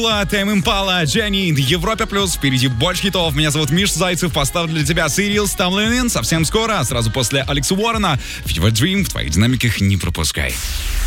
Тайм Импала, Дженни, Европа Плюс, впереди больше хитов. Меня зовут Миш Зайцев, поставлю для тебя Сирил, Stumbling In совсем скоро, сразу после Алекса Уоррена. Fever Dream в твоих динамиках не пропускай.